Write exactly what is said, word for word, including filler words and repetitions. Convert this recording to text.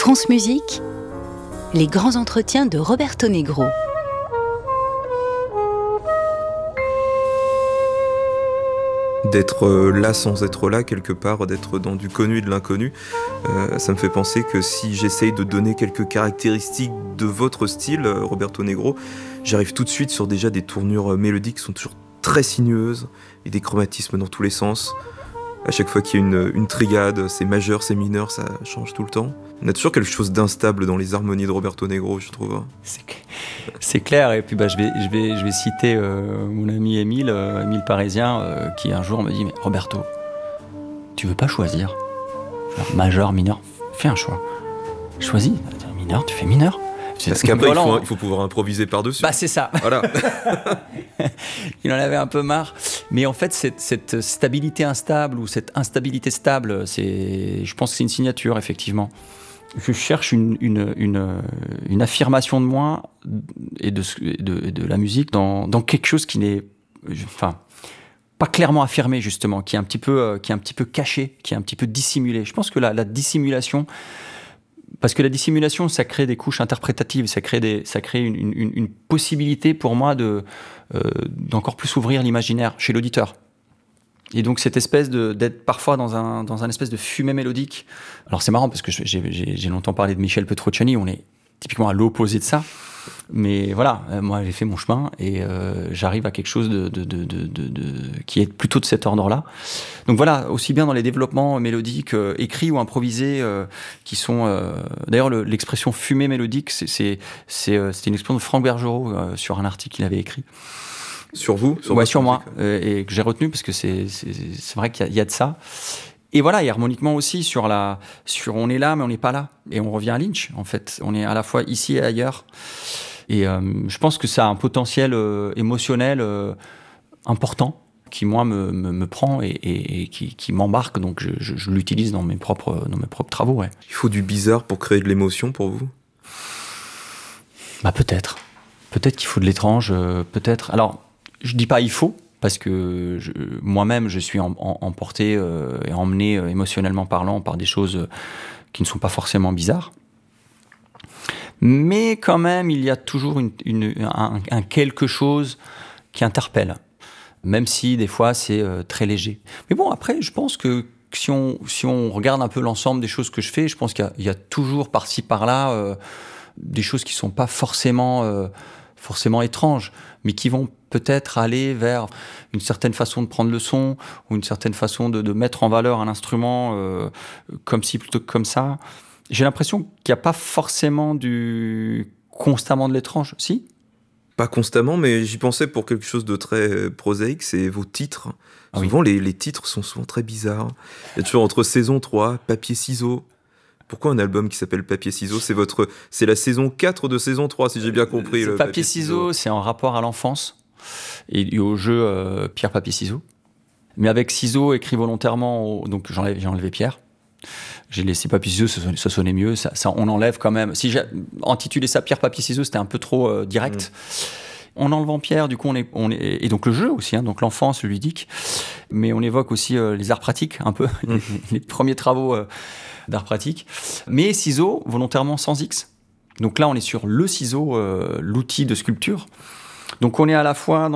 France Musique, les grands entretiens de Roberto Negro. D'être là sans être là, quelque part, d'être dans du connu et de l'inconnu, euh, ça me fait penser que si j'essaye de donner quelques caractéristiques de votre style, Roberto Negro, j'arrive tout de suite sur déjà des tournures mélodiques qui sont toujours très sinueuses et des chromatismes dans tous les sens. À chaque fois qu'il y a une, une triade, c'est majeur, c'est mineur, ça change tout le temps. On a toujours quelque chose d'instable dans les harmonies de Roberto Negro, je trouve. C'est, c'est clair, et puis bah, je, vais, je, vais, je vais citer euh, mon ami Émile, euh, Émile Parisien, euh, qui un jour me dit « Mais Roberto, tu veux pas choisir ? Alors, majeur, mineur, fais un choix. Choisis, mineur, tu fais mineur. » Parce qu'après, il faut, il faut pouvoir improviser par-dessus. Bah, c'est ça. Voilà. Il en avait un peu marre. Mais en fait, cette, cette stabilité instable ou cette instabilité stable, c'est, je pense que c'est une signature, effectivement. Je cherche une, une, une, une affirmation de moi et de, de, de la musique dans, dans quelque chose qui n'est... Enfin, pas clairement affirmé, justement, qui est un petit peu, qui est un petit peu caché, qui est un petit peu dissimulé. Je pense que la, la dissimulation... Parce que la dissimulation, ça crée des couches interprétatives, ça crée, des, ça crée une, une, une possibilité pour moi de, euh, d'encore plus ouvrir l'imaginaire chez l'auditeur. Et donc cette espèce de, d'être parfois dans un, dans un espèce de fumée mélodique. Alors c'est marrant parce que j'ai, j'ai, j'ai longtemps parlé de Michel Petrucciani, on est typiquement à l'opposé de ça. Mais voilà, euh, moi j'ai fait mon chemin et euh, j'arrive à quelque chose de, de, de, de, de, de, qui est plutôt de cet ordre-là. Donc voilà, aussi bien dans les développements mélodiques euh, écrits ou improvisés, euh, qui sont... Euh, d'ailleurs, le, l'expression « fumée mélodique », c'est, c'est, c'est, euh, c'était une expression de Franck Bergerot euh, sur un article qu'il avait écrit. Sur vous sur Ouais, sur moi, euh, et que j'ai retenu parce que c'est, c'est, c'est vrai qu'il y a, il y a de ça. Et voilà, et harmoniquement aussi, sur la, sur on est là, mais on n'est pas là. Et on revient à Lynch, en fait. On est à la fois ici et ailleurs. Et euh, je pense que ça a un potentiel euh, émotionnel euh, important, qui, moi, me, me, me prend et, et, et qui, qui m'embarque. Donc, je, je, je l'utilise dans mes propres, dans mes propres travaux, ouais. Il faut du bizarre pour créer de l'émotion, pour vous ? Bah, peut-être. Peut-être qu'il faut de l'étrange, euh, peut-être. Alors, je dis pas il faut, parce que je, moi-même, je suis en, en, emporté euh, et emmené euh, émotionnellement parlant par des choses euh, qui ne sont pas forcément bizarres. Mais quand même, il y a toujours une, une, un, un quelque chose qui interpelle, même si des fois c'est euh, très léger. Mais bon, après, je pense que si on, si on regarde un peu l'ensemble des choses que je fais, je pense qu'il y a, il y a toujours par-ci par-là euh, des choses qui ne sont pas forcément, euh, forcément étranges, mais qui vont peut-être aller vers une certaine façon de prendre le son ou une certaine façon de, de mettre en valeur un instrument euh, comme ci plutôt que comme ça. J'ai l'impression qu'il n'y a pas forcément du constamment de l'étrange, si ? Pas constamment, mais j'y pensais pour quelque chose de très prosaïque, c'est vos titres. Ah souvent, oui. les, les titres sont souvent très bizarres. Il y a toujours entre saison trois, papier-ciseau. Pourquoi un album qui s'appelle Papier-ciseau ? C'est votre, c'est la saison quatre de saison trois, si j'ai bien compris. Le Papier-ciseau, papier, c'est en rapport à l'enfance et au jeu euh, pierre-papier-ciseau. Mais avec ciseaux écrit volontairement, au... donc j'ai enlevé, j'ai enlevé pierre. J'ai laissé papier-ciseaux, ça, ça sonnait mieux. Ça, ça, on enlève quand même. Si j'ai intitulé ça pierre-papier-ciseaux, c'était un peu trop euh, direct. Mmh. En enlevant pierre, du coup, on est, on est, et donc le jeu aussi, hein, donc l'enfance, le ludique. Mais on évoque aussi euh, les arts pratiques, un peu, mmh. les, les premiers travaux euh, d'arts pratiques. Mais ciseaux, volontairement sans X. Donc là, on est sur le ciseau, euh, l'outil de sculpture. Donc on est à la fois dans